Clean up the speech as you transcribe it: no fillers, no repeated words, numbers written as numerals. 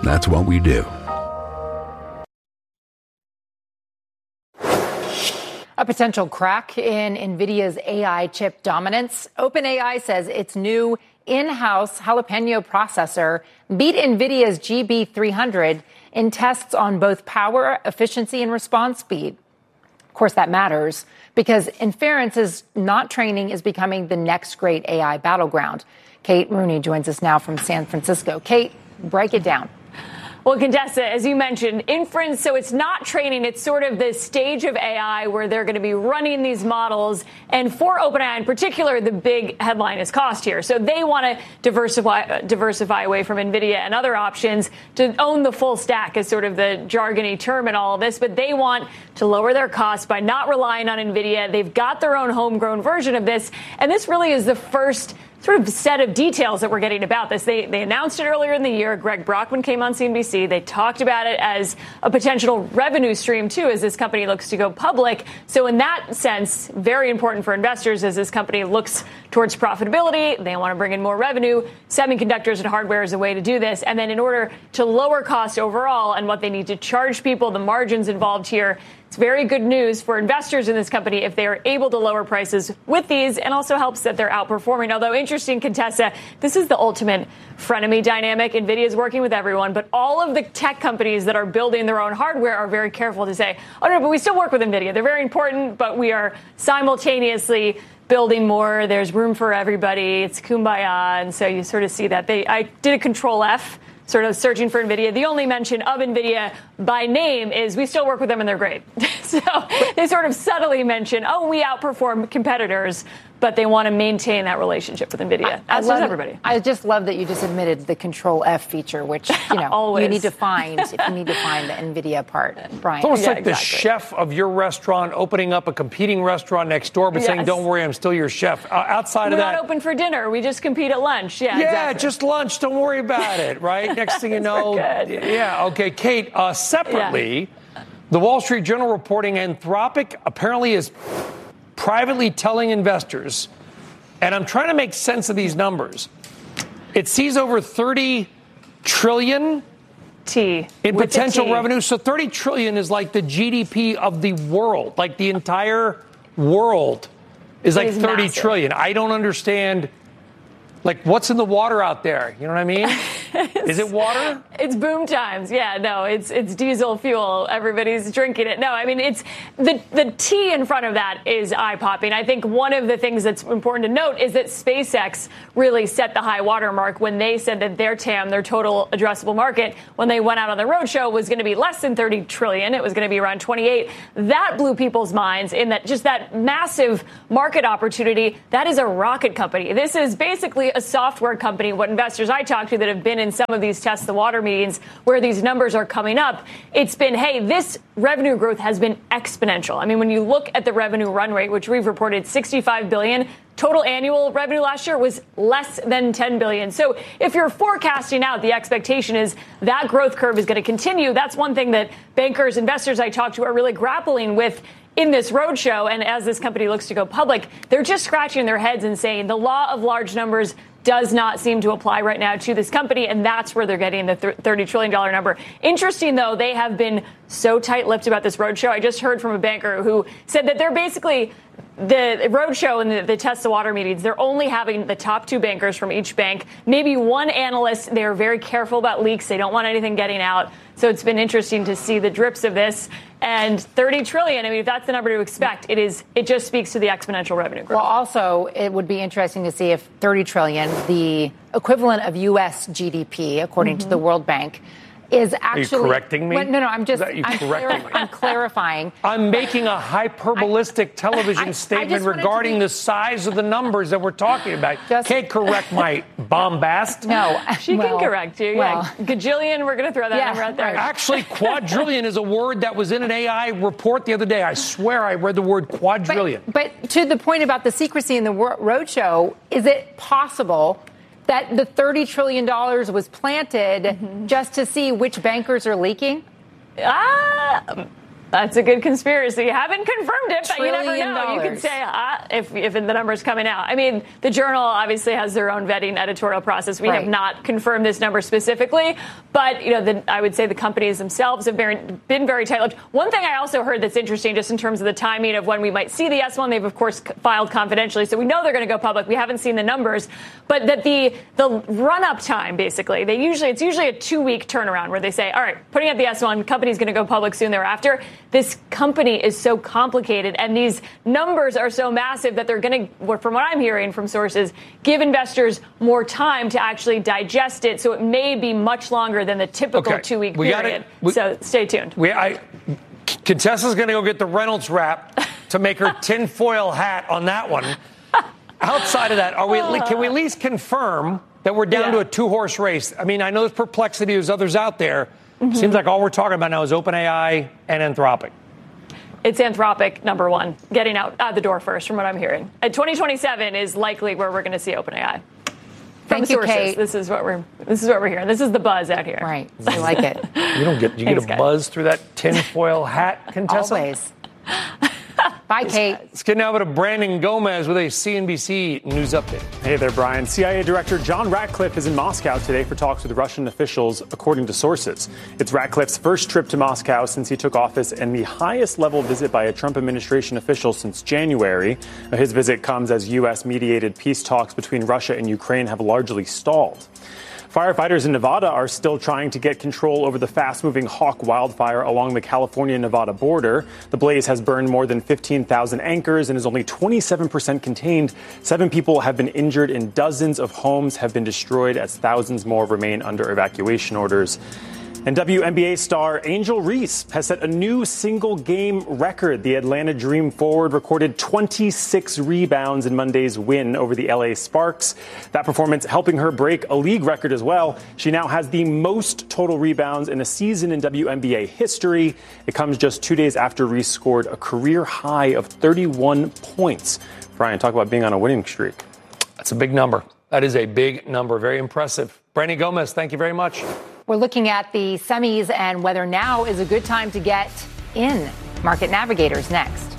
That's what we do. A potential crack in NVIDIA's AI chip dominance. OpenAI says its new in-house Jalapeno processor beat NVIDIA's GB300 in tests on both power, efficiency, and response speed. Of course, that matters because inference is not training is becoming the next great AI battleground. Kate Rooney joins us now from San Francisco. Kate, break it down. Well, Contessa, as you mentioned, inference, so it's not training. It's sort of the stage of AI where they're going to be running these models. And for OpenAI in particular, the big headline is cost here. So they want to diversify away from NVIDIA and other options to own the full stack is sort of the jargony term in all of this. But they want to lower their costs by not relying on NVIDIA. They've got their own homegrown version of this. And this really is the first sort of set of details that we're getting about this. They announced it earlier in the year. Greg Brockman came on CNBC. They talked about it as a potential revenue stream, too, as this company looks to go public. So in that sense, very important for investors as this company looks towards profitability. They want to bring in more revenue. Semiconductors and hardware is a way to do this. And then in order to lower costs overall and what they need to charge people, the margins involved here, it's very good news for investors in this company if they are able to lower prices with these, and also helps that they're outperforming. Although interesting, Contessa, this is the ultimate frenemy dynamic. NVIDIA is working with everyone, but all of the tech companies that are building their own hardware are very careful to say, oh, no, but we still work with NVIDIA. They're very important, but we are simultaneously building more. There's room for everybody. It's kumbaya. And so you sort of see that. I did a Control F, sort of searching for NVIDIA. The only mention of NVIDIA by name is we still work with them and they're great. So they sort of subtly mention, oh, we outperform competitors, but they want to maintain that relationship with NVIDIA, as does everybody. I just love that you just admitted the Control F feature, which, you know, you need to find if you need to find the NVIDIA part, Brian. It's almost like the chef of your restaurant opening up a competing restaurant next door, but saying, don't worry, I'm still your chef. Outside of that. We're not open for dinner. We just compete at lunch. Yeah, exactly. Just lunch. Don't worry about it, right? Next thing you know. Yeah, okay. Kate, separately, the Wall Street Journal reporting Anthropic apparently is privately telling investors, and I'm trying to make sense of these numbers, it sees over 30 trillion in potential revenue. So 30 trillion is like the GDP of the world, like the entire world is like 30 trillion. I don't understand. Like, what's in the water out there? You know what I mean? Is it water? It's boom times. Yeah, no, it's diesel fuel. Everybody's drinking it. No, I mean, it's the T in front of that is eye-popping. I think one of the things that's important to note is that SpaceX really set the high water mark when they said that their TAM, their total addressable market, when they went out on the roadshow, was going to be less than 30 trillion. It was going to be around 28. That blew people's minds in that just that massive market opportunity. That is a rocket company. This is basically a software company. What investors I talk to that have been in some of these test the water meetings where these numbers are coming up, it's been, hey, this revenue growth has been exponential. I mean, when you look at the revenue run rate, which we've reported 65 billion, total annual revenue last year was less than 10 billion. So if you're forecasting out, the expectation is that growth curve is going to continue. That's one thing that bankers, investors I talk to are really grappling with in this roadshow. And as this company looks to go public, they're just scratching their heads and saying the law of large numbers does not seem to apply right now to this company. And that's where they're getting the $30 trillion number. Interesting, though, they have been so tight-lipped about this roadshow. I just heard from a banker who said that they're basically the roadshow and the test the water meetings, they're only having the top two bankers from each bank, maybe one analyst. They're very careful about leaks. They don't want anything getting out. So it's been interesting to see the drips of this. And 30 trillion, I mean, if that's the number to expect, it just speaks to the exponential revenue growth. Well, also, it would be interesting to see if 30 trillion, the equivalent of U.S. GDP, according to the World Bank, is actually... Are you correcting me? Well, no, I'm clarifying. I'm making a hyperbolistic television statement regarding the size of the numbers that we're talking about. Can't correct my bombast. No. She can correct you. Well, yeah. Gajillion, we're going to throw that number out there. Actually, quadrillion is a word that was in an AI report the other day. I swear I read the word quadrillion. But to the point about the secrecy in the roadshow, is it possible that the $30 trillion was planted just to see which bankers are leaking? That's a good conspiracy. Haven't confirmed it, but you never know. You $1 could say if the number's coming out. I mean, the Journal obviously has their own vetting editorial process. We have not confirmed this number specifically, but I would say the companies themselves have been very tight-lipped. One thing I also heard that's interesting, just in terms of the timing of when we might see the S1, they've of course filed confidentially, so we know they're going to go public. We haven't seen the numbers, but that the run-up time, basically, it's usually a 2-week turnaround where they say, all right, putting out the S1, company's going to go public soon thereafter. This company is so complicated, and these numbers are so massive that they're going to, from what I'm hearing from sources, give investors more time to actually digest it. So it may be much longer than the typical 2-week period. So stay tuned. Contessa's going to go get the Reynolds wrap to make her tinfoil hat on that one. Outside of that, can we at least confirm that we're down to a 2-horse race? I mean, I know there's perplexity. There's others out there. Mm-hmm. Seems like all we're talking about now is OpenAI and Anthropic. It's Anthropic, number one, getting out the door first, from what I'm hearing. 2027 is likely where we're going to see OpenAI. Thank you, Kate. This is what we're hearing. This is the buzz out here. Right. I like it. You get a buzz through that tinfoil hat, Contessa? Always. Bye, Kate. Let's get now to Brandon Gomez with a CNBC News update. Hey there, Brian. CIA Director John Ratcliffe is in Moscow today for talks with Russian officials, according to sources. It's Ratcliffe's first trip to Moscow since he took office and the highest level visit by a Trump administration official since January. His visit comes as U.S.-mediated peace talks between Russia and Ukraine have largely stalled. Firefighters in Nevada are still trying to get control over the fast-moving Hawk wildfire along the California-Nevada border. The blaze has burned more than 15,000 acres and is only 27% contained. 7 people have been injured and dozens of homes have been destroyed as thousands more remain under evacuation orders. And WNBA star Angel Reese has set a new single-game record. The Atlanta Dream forward recorded 26 rebounds in Monday's win over the LA Sparks. That performance helping her break a league record as well. She now has the most total rebounds in a season in WNBA history. It comes just 2 days after Reese scored a career high of 31 points. Brian, talk about being on a winning streak. That's a big number. That is a big number. Very impressive. Brandon Gomez, thank you very much. We're looking at the semis and whether now is a good time to get in. Market Navigators next.